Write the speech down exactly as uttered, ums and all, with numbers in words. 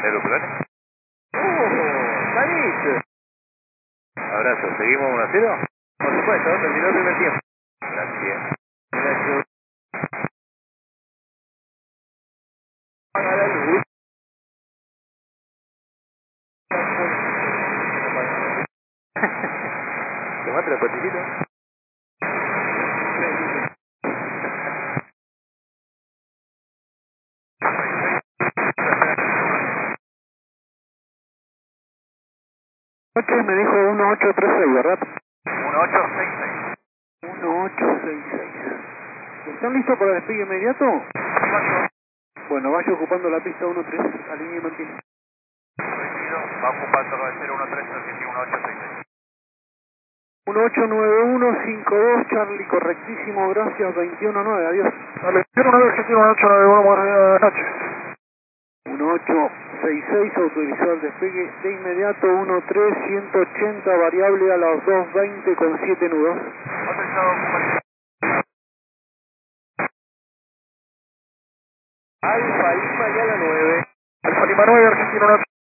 Aeroplane. ¡Oh! ¡David! Abrazo, ¿seguimos uno a cero? Por supuesto, terminó el primer tiempo. Gracias. Gracias. Apaga la luz. ¿Tomate la pastillita? Me dijo uno ocho tres seis, ¿verdad? uno ocho seis seis. uno ocho seis seis. ¿Están listos para despegue inmediato? Bueno, vaya ocupando la pista uno tres, alinea y mantiene. Recibido, va ocupando el cero uno tres, Argentina uno ocho seis seis. uno ocho nueve uno cinco dos, Charlie, correctísimo, gracias, veintiuno nueve, adiós. Dale, quiero una Argentina uno ocho nueve uno, buenas noches. uno ocho seis seis, autorizado el despegue de inmediato, uno tres, ciento ochenta, variable a las dos veinte con siete nudos. Autorizado, ocupación. Alfa Lima y a la nueve. Alfa Lima nueve, Argentina uno ocho.